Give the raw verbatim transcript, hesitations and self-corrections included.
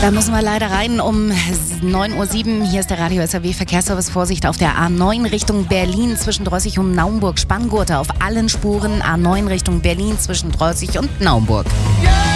Da müssen wir leider rein um neun Uhr sieben. Hier ist der Radio S R W Verkehrsservice. Vorsicht auf der A neun Richtung Berlin zwischen Drossig und Naumburg. Spanngurte auf allen Spuren. A neun Richtung Berlin zwischen Drossig und Naumburg.